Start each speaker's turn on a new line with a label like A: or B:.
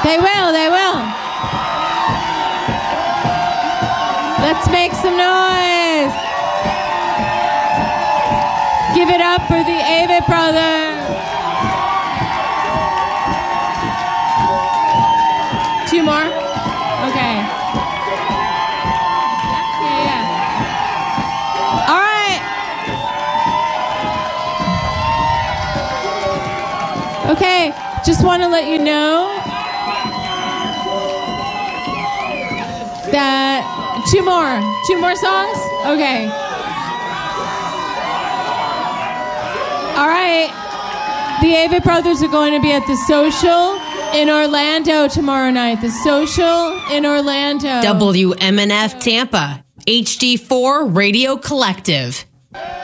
A: They will. Let's make some noise. Give it up for the Avett Brothers. 2 more? Okay. Yeah. All right. Okay, just want to let you know that 2 more songs? Okay. All right. The Avett Brothers are going to be at the Social in Orlando tomorrow night. The Social in Orlando.
B: WMNF Tampa, HD4 Radio Collective.